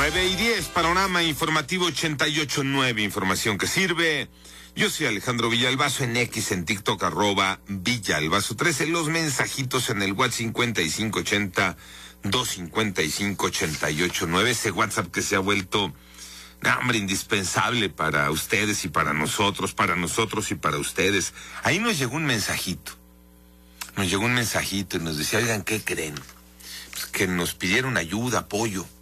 9:10, panorama informativo 88.9, información que sirve. Yo soy Alejandro Villalbazo, en X, en TikTok, @Villalbazo13, los mensajitos en el WhatsApp 5580-255-889, ese WhatsApp que se ha vuelto, hombre, indispensable para ustedes y para nosotros y para ustedes. Ahí nos llegó un mensajito y nos decía, oigan, ¿qué creen? Pues que nos pidieron ayuda, apoyo.